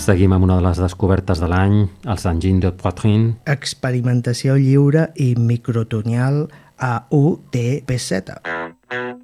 Seguim amb una de les descobertes de l'any, els engins de Poitrine. Experimentació lliure i microtonial a UTPZ.